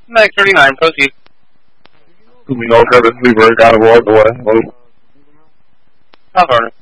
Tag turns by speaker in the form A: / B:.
A: Max 39, proceed.
B: We know Travis Weaver got a roll the way.
A: South Order.